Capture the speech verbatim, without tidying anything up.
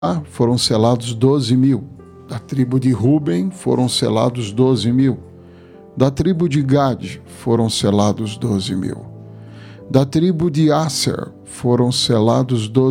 foram selados doze mil. Da tribo de Ruben foram selados doze mil. Da tribo de Gade foram selados doze mil. Da tribo de Asser foram selados doze